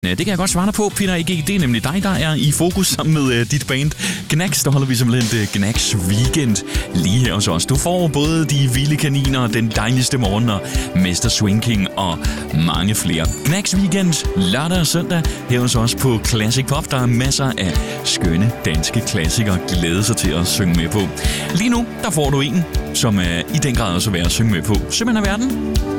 Ja, det kan jeg godt svare dig på, Peter A.G. Det er nemlig dig, der er i fokus sammen med dit band Gnags. Der holder vi simpelthen Gnags Weekend lige her hos os. Du får både de vilde kaniner, den dejligste morgen og Mester Swing King og mange flere. Gnags Weekend lørdag og søndag her hos os på Classic Pop. Der er masser af skønne danske klassikere at glæde sig til at synge med på. Lige nu, der får du en, som er i den grad også værd at synge med på. Simpelthen er verden.